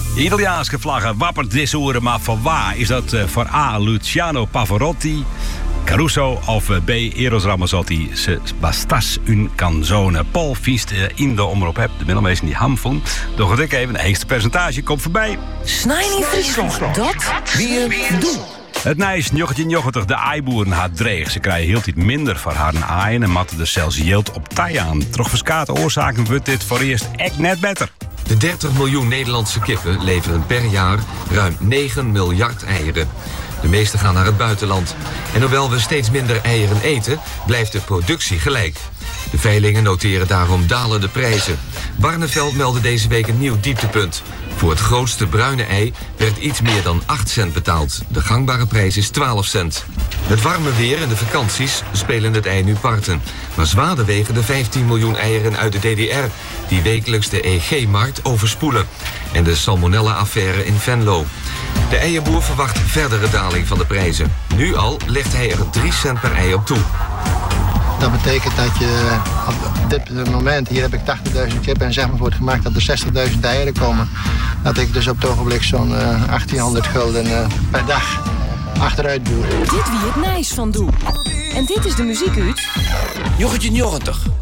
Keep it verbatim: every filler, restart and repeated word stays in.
Italiaanse vlaggen wappert dit oren, maar voor waar? Is dat uh, voor A. Luciano Pavarotti, Caruso of uh, B. Eros Ramazzotti? Se bastas un canzone. Paul viest uh, in de omroep heb de middelmeester die ham vond. Doch ik even, het heegste percentage komt voorbij. Snijn in Friesland, dat weer doen. Het nijs negentien negentig, de aaiboeren had dreig. Ze krijgen heel iets minder voor haar aaien en matten er zelfs yield op tij aan. Toch verschillende oorzaken wordt dit voor eerst echt net beter. De dertig miljoen Nederlandse kippen leveren per jaar ruim negen miljard eieren. De meeste gaan naar het buitenland. En hoewel we steeds minder eieren eten, blijft de productie gelijk. De veilingen noteren daarom dalende prijzen. Barneveld meldde deze week een nieuw dieptepunt. Voor het grootste bruine ei werd iets meer dan acht cent betaald. De gangbare prijs is twaalf cent. Het warme weer en de vakanties spelen het ei nu parten. Maar zwaarder wegen de vijftien miljoen eieren uit de D D R... die wekelijks de E G-markt overspoelen. En de salmonella-affaire in Venlo. De eierboer verwacht verdere daling van de prijzen. Nu al legt hij er drie cent per ei op toe. Dat betekent dat je op dit moment, hier heb ik tachtigduizend kippen en zeg maar wordt gemaakt dat er zestigduizend eieren komen. Dat ik dus op het ogenblik zo'n uh, achttienhonderd gulden uh, per dag achteruit boer. Dit wie het nijs van doe. En dit is de muziek uit. negentien negentig.